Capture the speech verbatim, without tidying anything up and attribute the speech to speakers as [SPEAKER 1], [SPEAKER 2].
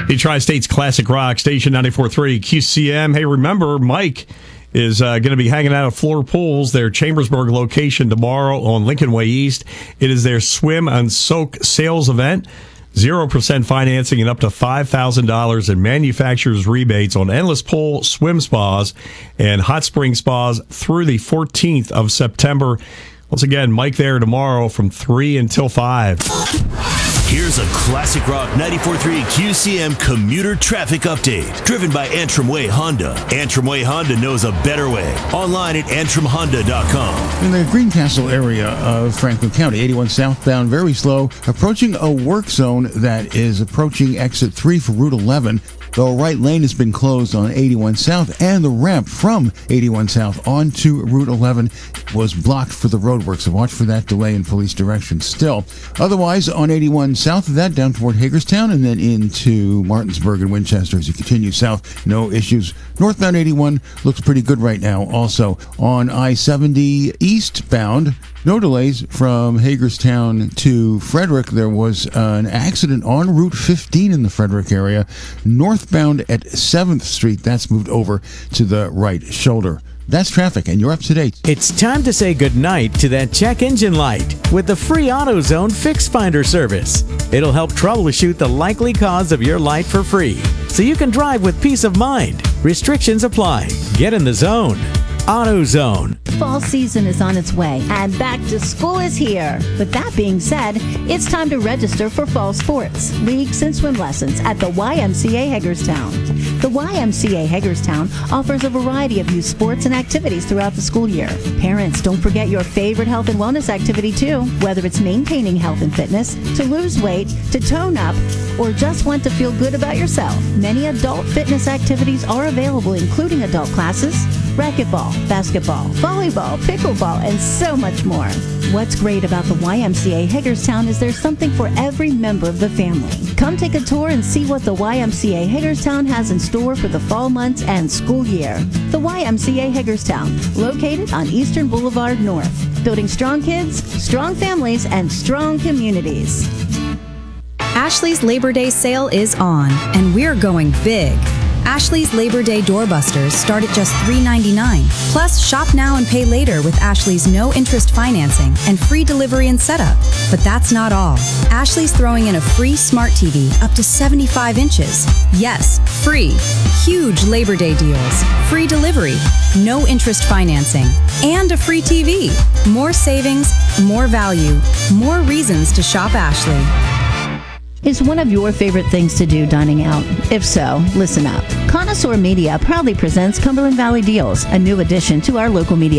[SPEAKER 1] The Tri-State's Classic Rock, Station ninety-four point three Q C M. Hey, remember, Mike is uh, going to be hanging out at Floor Pools, their Chambersburg location, tomorrow on Lincoln Way East. It is their Swim and Soak sales event. zero percent financing and up to five thousand dollars in manufacturer's rebates on endless pool, swim spas, and hot spring spas through the fourteenth of September. Once again, Mike there tomorrow from three until five.
[SPEAKER 2] Here's a Classic Rock ninety-four point three Q C M commuter traffic update, driven by Antrim Way Honda. Antrim Way Honda knows a better way. Online at antrim honda dot com.
[SPEAKER 3] In the Greencastle area of Franklin County, eighty-one southbound, very slow, approaching a work zone that is approaching exit three for Route eleven. The right lane has been closed on eighty-one South, and the ramp from eighty-one South onto Route eleven was blocked for the roadwork, so watch for that delay in police direction still. Otherwise, on eighty-one South of that, down toward Hagerstown, and then into Martinsburg and Winchester as you continue south. No issues. Northbound eighty-one looks pretty good right now. Also, on I seventy eastbound, no delays from Hagerstown to Frederick. There was an accident on Route fifteen in the Frederick area. Northbound at seventh Street, that's moved over to the right shoulder. That's traffic, and you're up to date.
[SPEAKER 4] It's time to say goodnight to that check engine light with the free AutoZone Fix Finder service. It'll help troubleshoot the likely cause of your light for free, so you can drive with peace of mind. Restrictions apply. Get in the zone. AutoZone.
[SPEAKER 5] Fall season is on its way, and back to school is here. With that being said, it's time to register for fall sports, leagues, and swim lessons at the Y M C A Hagerstown. The Y M C A Hagerstown offers a variety of youth sports and activities throughout the school year. Parents, don't forget your favorite health and wellness activity too, whether it's maintaining health and fitness, to lose weight, to tone up, or just want to feel good about yourself. Many adult fitness activities are available, including adult classes, racquetball, basketball, volleyball, pickleball, and so much more. What's great about the Y M C A Hagerstown is there's something for every member of the family. Come take a tour and see what the Y M C A Hagerstown has in store for the fall months and school year. The Y M C A Hagerstown, located on Eastern Boulevard North, building strong kids, strong families, and strong communities.
[SPEAKER 6] Ashley's Labor Day sale is on, and we're going big. Ashley's Labor Day doorbusters start at just three ninety-nine. Plus, shop now and pay later with Ashley's no-interest financing and free delivery and setup. But that's not all. Ashley's throwing in a free smart T V up to seventy-five inches. Yes, free. Huge Labor Day deals. Free delivery, no-interest financing, and a free T V. More savings, more value, more reasons to shop Ashley.
[SPEAKER 5] Is one of your favorite things to do dining out? If so, listen up. Connoisseur Media proudly presents Cumberland Valley Deals, a new addition to our local media